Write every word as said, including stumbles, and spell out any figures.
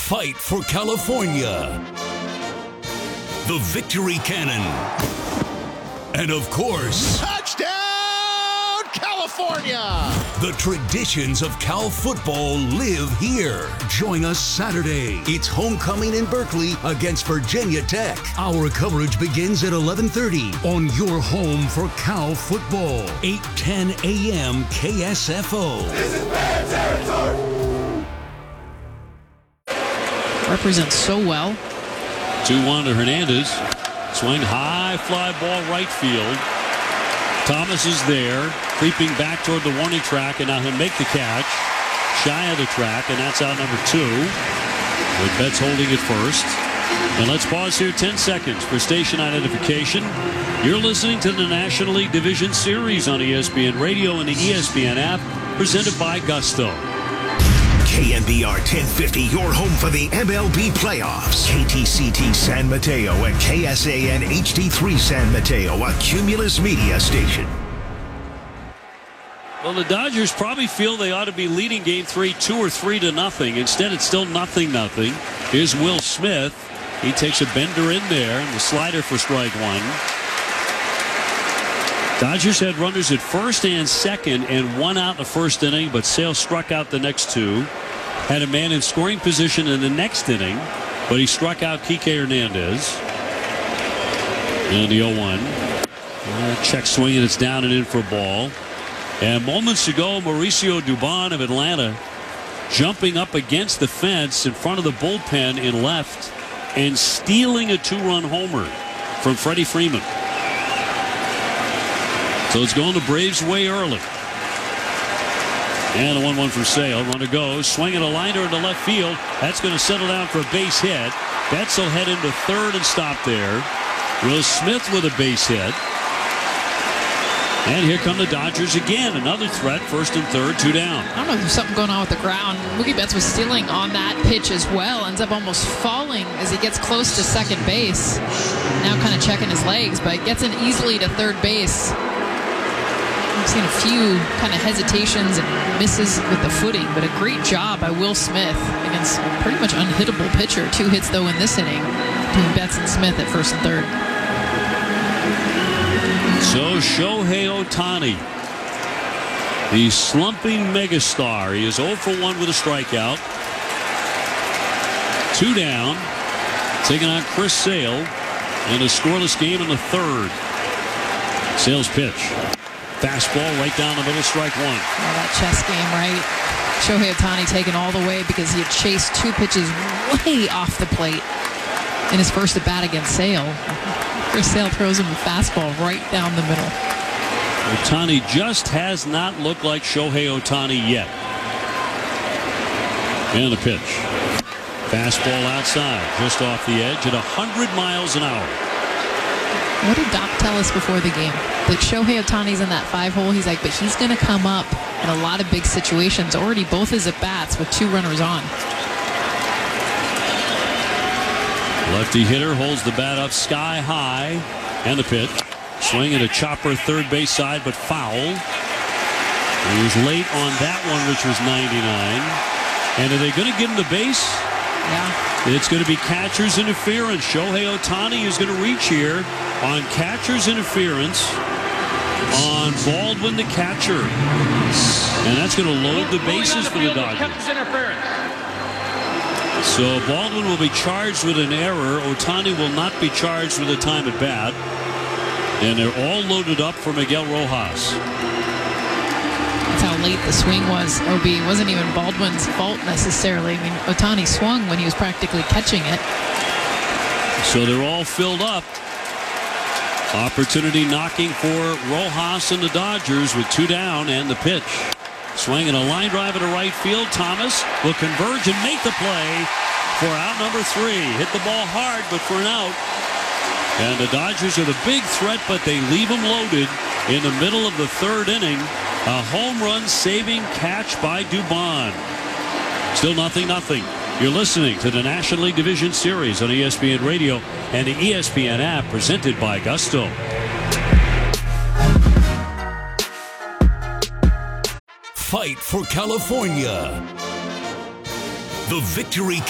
Fight for California. The Victory Cannon. And of course, touchdown, California! The traditions of Cal football live here. Join us Saturday. It's homecoming in Berkeley against Virginia Tech. Our coverage begins at eleven thirty on your home for Cal football. eight ten a.m. K S F O. This is bad territory. Represents so well. two one to Hernandez. Swing high, fly ball right field. Thomas is there, creeping back toward the warning track, and now he'll make the catch. Shy of the track, and that's out number two. With Betts holding it first. And let's pause here ten seconds for station identification. You're listening to the National League Division Series on E S P N Radio and the E S P N app, presented by Gusto. K N B R ten fifty, your home for the M L B playoffs. K T C T San Mateo and K S A N H D three San Mateo, a Cumulus media station. Well, the Dodgers probably feel they ought to be leading game three, two or three to nothing. Instead, it's still nothing, nothing. Here's Will Smith. He takes a bender in there, and the slider for strike one. Dodgers had runners at first and second and one out in the first inning, but Sale struck out the next two. Had a man in scoring position in the next inning, but he struck out Kike Hernandez. And the oh one. Uh, check swing, and it's down and in for a ball. And moments ago, Mauricio Dubon of Atlanta jumping up against the fence in front of the bullpen in left and stealing a two-run homer from Freddie Freeman. So it's going the Braves' way early. And a one one for Sale. Runner goes. Swinging a liner into left field. That's going to settle down for a base hit. Betts will head into third and stop there. Will Smith with a base hit. And here come the Dodgers again. Another threat. First and third. Two down. I don't know if there's something going on with the ground. Mookie Betts was stealing on that pitch as well. Ends up almost falling as he gets close to second base. Now kind of checking his legs, but gets in easily to third base. I've seen a few kind of hesitations and misses with the footing, but a great job by Will Smith against a pretty much unhittable pitcher. Two hits, though, in this inning between Betts and Smith at first and third. So Shohei Ohtani, the slumping megastar. He is oh for one with a strikeout. Two down. Taking on Chris Sale in a scoreless game in the third. Sale's pitch. Fastball right down the middle, strike one. Oh, that chess game, right? Shohei Ohtani taken all the way because he had chased two pitches way off the plate in his first at bat against Sale. Chris Sale throws him a fastball right down the middle. Ohtani just has not looked like Shohei Ohtani yet. And the pitch. Fastball outside, just off the edge at one hundred miles an hour. What did Doc tell us before the game? That Shohei Ohtani's in that five hole. He's like, but he's going to come up in a lot of big situations. Already both his at-bats with two runners on. Lefty hitter holds the bat up sky high. And the pitch. Swing and a chopper third base side, but foul. He was late on that one, which was ninety-nine. And are they going to give him the base? Yeah. It's going to be catcher's interference. Shohei Ohtani is going to reach here on catcher's interference on Baldwin, the catcher. And that's going to load the bases for the Dodgers. So Baldwin will be charged with an error. Ohtani will not be charged with a time at bat. And they're all loaded up for Miguel Rojas. That's how late the swing was, O B. It wasn't even Baldwin's fault necessarily. I mean, Ohtani swung when he was practically catching it. So they're all filled up. Opportunity knocking for Rojas and the Dodgers with two down and the pitch. Swing and a line drive into right field. Thomas will converge and make the play for out number three. Hit the ball hard, but for an out. And the Dodgers are the big threat, but they leave them loaded in the middle of the third inning. A home run saving catch by Dubon. Still nothing, nothing. You're listening to the National League Division Series on E S P N Radio and the E S P N app, presented by Gusto. Fight for California. The Victory